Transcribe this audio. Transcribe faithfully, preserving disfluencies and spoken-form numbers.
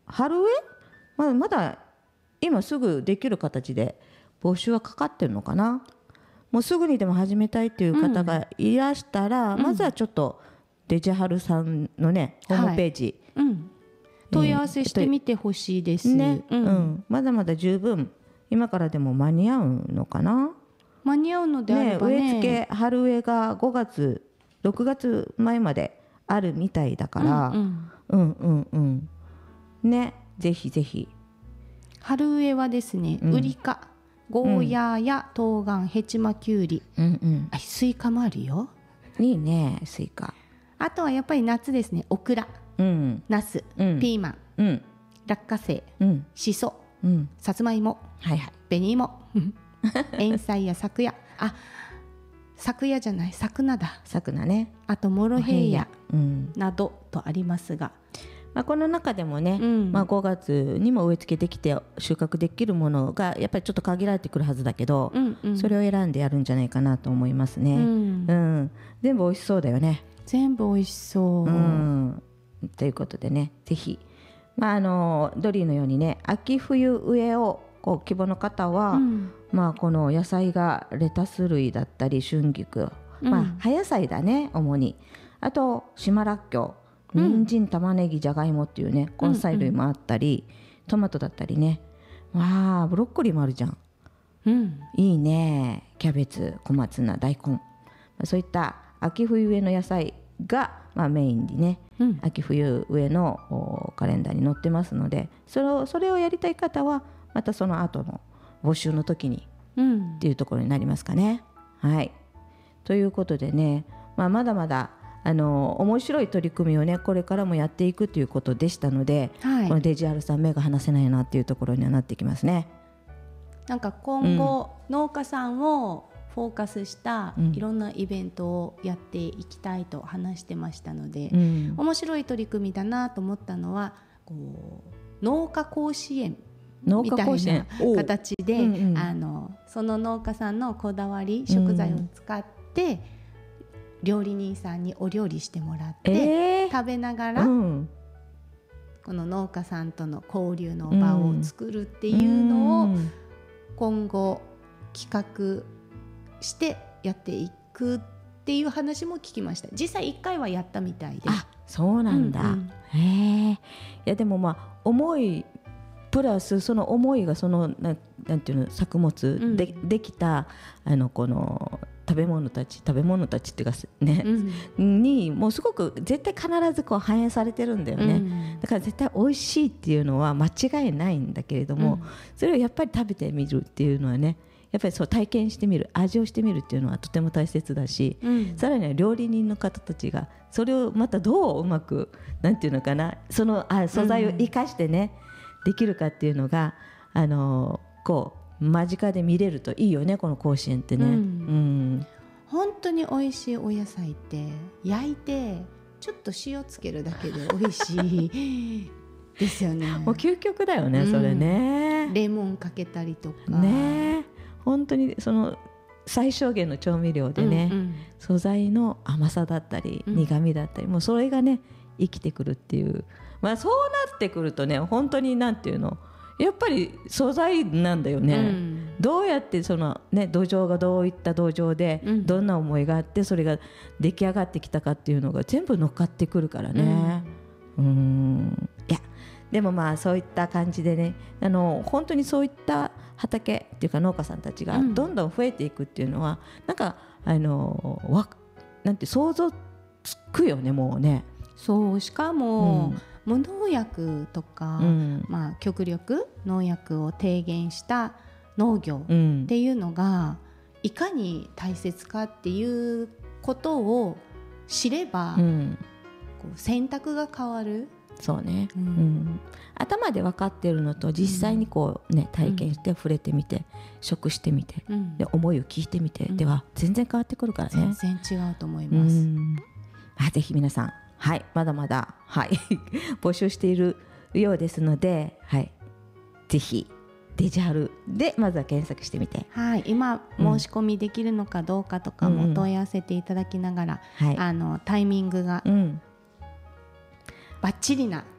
春植え、まあ、まだ今すぐできる形で募集はかかってるのかな。もうすぐにでも始めたいっていう方がいらしたら、うん、まずはちょっとデジハルさんのねホームページ、 はい、うん、問い合わせしてみてほしいです、 ね、うんうん、まだまだ十分今からでも間に合うのかな。 間に合うのであればね、 植え付け春植えがごがつろくがつまえまであるみたいだから、うん、うんうんうんね、ぜひぜひ。 春植えはですね、うん、ウリ科、ゴーヤーや冬瓜、ヘチマキュウリ、うんうん、あ、スイカもあるよ。 いいねスイカ。 あとはやっぱり夏ですね、オクラ、うん、ナス、うん、ピーマン、うん、落花生、うん、シソ、うん、さつまいも、はいはい、紅芋塩菜や咲夜、あ、咲夜じゃない、咲菜だ、 咲菜ね。 あとモロヘイヤ、うん、などとありますが、 まあ、この中でもね、うん、まあ、ごがつにも植え付けできて収穫できるものがやっぱりちょっと限られてくるはずだけど、うんうん、それを選んでやるんじゃないかなと思いますね、うんうん、全部美味しそうだよね。 全部美味しそう、うん、 ということでね、ぜひ、まあ、あのドリーのようにね秋冬植えをこう希望の方は、うん、まあ、この野菜がレタス類だったり春菊、うん、まあ、葉野菜だね主に。あと島らっきょう、人参、玉ねぎ、じゃがいもっていうね根菜類もあったり、うんうん、トマトだったりね、わあブロッコリーもあるじゃん、うん、いいね。キャベツ、小松菜、大根、そういった秋冬植えの野菜が、まあ、メインにね、うん、秋冬植えのカレンダーに載ってますので、それを、それをやりたい方はまたその後の募集の時に、うん、っていうところになりますかね。はい、ということでね、まあ、まだまだあの面白い取り組みをねこれからもやっていくということでしたので、はい、このデジハルさん目が離せないなっていうところにはなってきますね。 なんか今後、うん、農家さんをフォーカスしたいろんなイベントをやっていきたいと話してましたので、うん、面白い取り組みだなと思ったのは、こう農家甲子園みたいな形で、うんうん、あのその農家さんのこだわり食材を使って、うん、料理人さんにお料理してもらって、えー、食べながら、うん、この農家さんとの交流の場を作るっていうのを今後企画してやっていくっていう話も聞きました。実際いっかいはやったみたいで。 あ、そうなんだ、うんうん、へえ。いやでもまあ思いプラスその思いがその な, なんていうの作物、うん、で, できたあのこの食べ物たち食べ物たちっていうかね、うん、にもうすごく絶対必ずこう反映されてるんだよね、うん、だから絶対美味しいっていうのは間違いないんだけれども、うん、それをやっぱり食べてみるっていうのはね、やっぱりそう体験してみる、味をしてみるっていうのはとても大切だし、うん、さらには料理人の方たちがそれをまたどううまくなんていうのかな、そのあ素材を生かしてね、うん、できるかっていうのがあのこう間近で見れるといいよね、この甲子園ってね、うんうん、 本当に美味しいお野菜って焼いてちょっと塩つけるだけで美味しいですよね。 もう究極だよね、うん、それね。 レモンかけたりとかね、本当にその最小限の調味料でね、うんうん、素材の甘さだったり、うん、苦味だったり、もうそれがね生きてくるっていう、まあ、そうなってくるとね本当になんていうの、やっぱり素材なんだよね、うん、どうやってその、ね、土壌がどういった土壌でどんな思いがあってそれが出来上がってきたかっていうのが全部乗っかってくるからね、うん、うーん、いやでもまあそういった感じでね、あの本当にそういった畑っていうか農家さんたちがどんどん増えていくっていうのは、うん、なんかあのわなんて想像つくよね、もうね。 そう、しかも、うん無農薬とか、うんまあ、極力農薬を低減した農業っていうのがいかに大切かっていうことを知れば、うん、こう選択が変わる。 そうね、うんうん、頭で分かっているのと実際にこう、ね、体験して触れてみて、うん、食してみて、うん、で思いを聞いてみて、うん、では全然変わってくるからね。 全然違うと思います、うん、 あぜひ皆さん、はい、まだまだ、はい、募集しているようですので、はい、ぜひデジハルでまずは検索してみて、 はい、今申し込みできるのかどうかとかも問い合わせていただきながら、うんうん、あのタイミングが、うん、バッチリな